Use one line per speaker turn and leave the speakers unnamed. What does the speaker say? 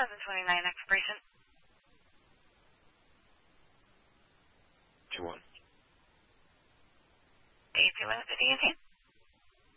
2029 expiration.
21.
Day 2 minutes to DNT.